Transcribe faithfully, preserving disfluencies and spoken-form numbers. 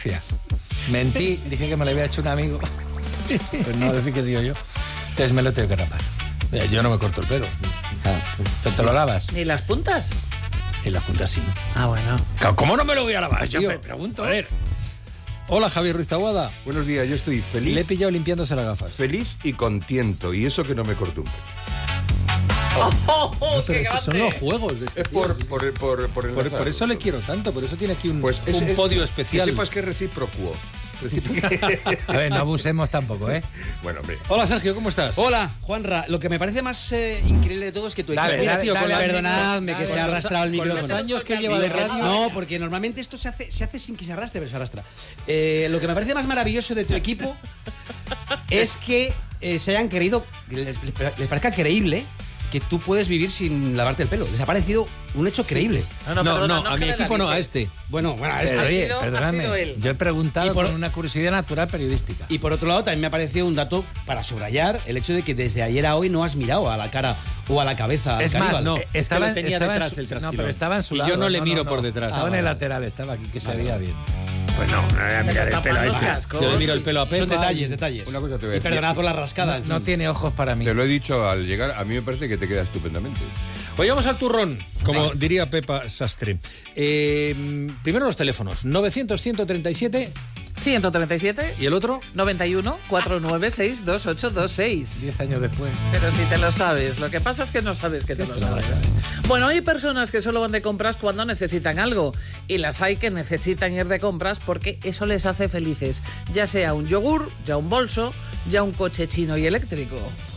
Gracias. Mentí, dije que me lo había hecho un amigo. Pues no, decir que he sido yo. Entonces me lo tengo que rapar. Mira, yo no me corto el pelo. Ah, ¿pero te lo lavas? ¿Ni las puntas? En la punta sí. Ah, bueno. ¿Cómo no me lo voy a lavar? Yo Tío, me pregunto. A ver. Hola, Javier Ruiz Taboada. Buenos días, yo estoy feliz. Le he pillado limpiándose las gafas. Feliz y contento, y eso que no me corto un pelo. ¡Oh, oh, oh, No, pero qué esos son grande! los juegos. De este Es tío, por, sí. por, por, por, Por, enlazar. por eso le quiero tanto, por eso tiene aquí un, Pues es, un es- podio especial. Que sepas que es recíproco. A ver, no abusemos tampoco, ¿eh? Bueno, hombre. Hola, Sergio, ¿cómo estás? Hola, Juanra. Lo que me parece más eh, increíble de todo es que tu equipo... Dale, Mira, dale, tío, dale, con la- dale, perdonadme dale, que se con ha los- arrastrado el con micrófono. los años que lleva de radio. No, porque normalmente esto se hace, se hace sin que se arrastre, pero se arrastra. Eh, lo que me parece más maravilloso de tu equipo es que eh, se hayan querido, les, les parezca creíble que tú puedes vivir sin lavarte el pelo. Les ha parecido un hecho creíble. No, No, no, no, perdona, a mi equipo no, a este. Bueno, bueno, Pero, esto ha oye, sido- ha perdóname, sido él. yo he preguntado Y por- con una curiosidad natural periodística. Y por otro lado, también me ha parecido un dato para subrayar el hecho de que desde ayer a hoy no has mirado a la cara o a la cabeza al Es más, caníbal. no, Eh, estaba, lo tenía estaba en detrás su- el no, trasquilón. pero estaba en su Y lado. yo no le miro por detrás. Estaba Ah, en el vale. lateral, estaba aquí, que se veía bien. Pues no, no voy a mirar el pelo a Tapando este. cascos. Yo le miro el pelo a Pepa. Son detalles, detalles. Una cosa te voy a Y decir. perdonad por la rascada. No, en no fin. tiene ojos para mí. Te lo he dicho al llegar, a mí me parece que te queda estupendamente. Oye, vamos al turrón, como diría Pepa Sastre. Eh, primero los teléfonos, novecientos, ciento treinta y siete, ciento treinta y siete, y el otro, noventa y uno, cuatrocientos noventa y seis, veintiocho veintiséis. diez años después. Pero si te lo sabes, lo que pasa es que no sabes que te lo sabes. Bueno, hay personas que solo van de compras cuando necesitan algo y las hay que necesitan ir de compras porque eso les hace felices, ya sea un yogur, ya un bolso, ya un coche chino y eléctrico.